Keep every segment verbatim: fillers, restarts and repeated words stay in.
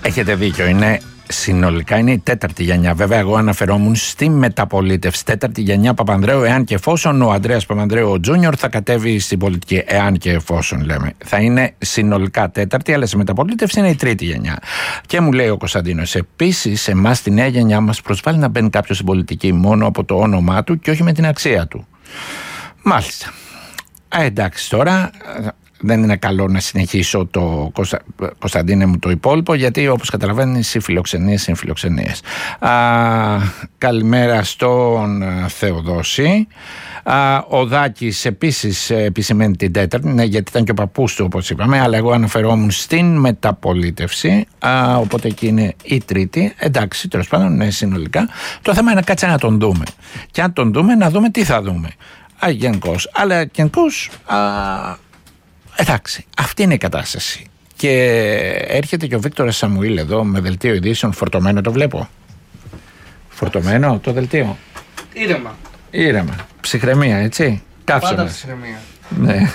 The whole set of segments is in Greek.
Έχετε δίκιο, είναι συνολικά είναι η τέταρτη γενιά. Βέβαια, εγώ αναφερόμουν στη μεταπολίτευση. Τέταρτη γενιά Παπανδρέου, εάν και εφόσον ο Ανδρέας Παπανδρέου, ο Τζούνιορ, θα κατέβει στην πολιτική. Εάν και εφόσον, λέμε. Θα είναι συνολικά τέταρτη, αλλά στη μεταπολίτευση είναι η τρίτη γενιά. Και μου λέει ο Κωνσταντίνος, επίσης, εμάς τη νέα γενιά μας προσβάλλει να μπαίνει κάποιος στην πολιτική μόνο από το όνομά του και όχι με την αξία του. Μάλιστα. Ε, εντάξει, τώρα. Δεν είναι καλό να συνεχίσω το Κωνστα... Κωνσταντίνε μου το υπόλοιπο, γιατί όπως καταλαβαίνεις οι φιλοξενίες είναι φιλοξενίες. Α, καλημέρα στον Θεοδόση. Α, ο Δάκης επίσης επισημαίνει την τέταρτη, ναι, γιατί ήταν και ο παππούς του όπως είπαμε, αλλά εγώ αναφερόμουν στην μεταπολίτευση, α, οπότε εκεί είναι η τρίτη. Εντάξει, τέλος πάντων, ναι, συνολικά. Το θέμα είναι να κάτσε να τον δούμε. Και αν τον δούμε, να δούμε τι θα δούμε. Α, γενικώς. Αλλά γενικώς... Α, εντάξει, αυτή είναι η κατάσταση. Και έρχεται και ο Βίκτορας Σαμουήλ εδώ με δελτίο ειδήσεων φορτωμένο, το βλέπω. Φορτωμένο το δελτίο. Ήρεμα. Ήρεμα. Ψυχραιμία, έτσι. Κάψαμε. Πάντα ψυχραιμία. Ναι.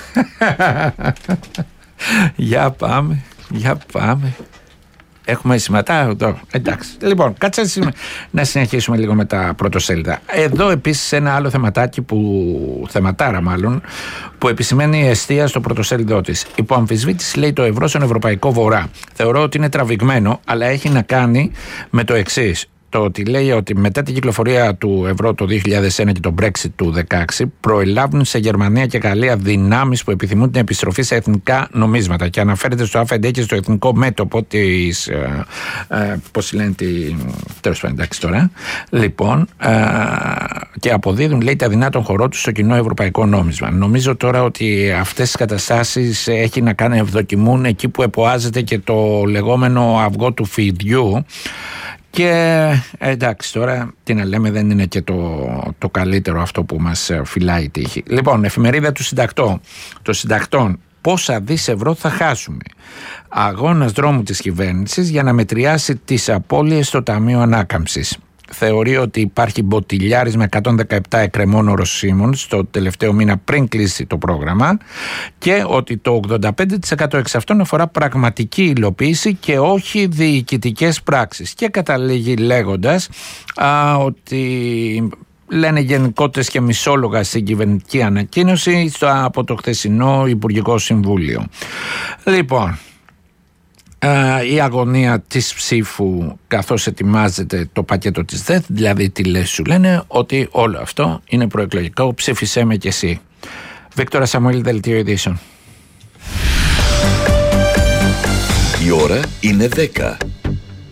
Για πάμε, για πάμε. Έχουμε σηματά εδώ. Εντάξει. Λοιπόν, κάτσε να συνεχίσουμε λίγο με τα πρωτοσέλιδα. Εδώ επίσης ένα άλλο θεματάκι που. Θεματάρα μάλλον, που επισημαίνει η Εστία στο πρωτοσέλιδό της. Υπό αμφισβήτηση λέει το ευρώ στον Ευρωπαϊκό Βορρά. Θεωρώ ότι είναι τραβηγμένο, αλλά έχει να κάνει με το εξής. Το ότι λέει ότι μετά την κυκλοφορία του ευρώ το δύο χιλιάδες ένα και το Brexit του δεκαέξι προελάβουν σε Γερμανία και Γαλλία δυνάμεις που επιθυμούν την επιστροφή σε εθνικά νομίσματα και αναφέρεται στο ΑΦΕΝΤΕ και στο εθνικό μέτωπο της ε, ε, πώς λένε τη, τέλος πάντων, εντάξει τώρα λοιπόν ε, και αποδίδουν λέει τα δεινά των χωρών τους στο κοινό ευρωπαϊκό νόμισμα. Νομίζω τώρα ότι αυτές τις καταστάσεις έχει να κάνει ευδοκιμούν εκεί που εποάζεται και το λεγόμενο αυγό του φιδιού. Και εντάξει τώρα τι να λέμε, δεν είναι και το, το καλύτερο αυτό που μας φυλάει η τύχη. Λοιπόν, εφημερίδα του συντακτών, των συντακτών, πόσα δις ευρώ θα χάσουμε. Αγώνας δρόμου της κυβέρνησης για να μετριάσει τις απώλειες στο Ταμείο Ανάκαμψης. Θεωρεί ότι υπάρχει μποτιλιάρισμα εκατόν δεκαεπτά εκκρεμών οροσίμων στο τελευταίο μήνα πριν κλείσει το πρόγραμμα και ότι το ογδόντα πέντε τοις εκατό εξ αυτών αφορά πραγματική υλοποίηση και όχι διοικητικές πράξεις. Και καταλήγει λέγοντας α, ότι λένε γενικότερες και μισόλογα στην κυβερνητική ανακοίνωση στο, από το χθεσινό Υπουργικό Συμβούλιο. Λοιπόν, Uh, η αγωνία της ψήφου καθώς ετοιμάζεται το πακέτο της ΔΕΘ, δηλαδή τι λες, σου λένε ότι όλο αυτό είναι προεκλογικό, ψήφισέ με κι εσύ. Βίκτορα Σαμουήλ, δελτίο ειδήσεων. Η ώρα είναι δέκα.